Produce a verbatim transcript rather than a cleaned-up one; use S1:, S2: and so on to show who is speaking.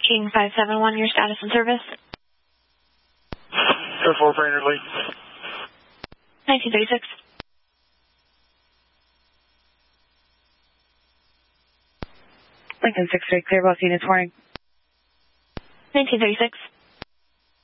S1: King five seven one, your status and service.
S2: Air four Brainerd Lee.
S1: nineteen thirty-six.
S3: Lincoln six three, clear both units, warning.
S1: nineteen thirty-six.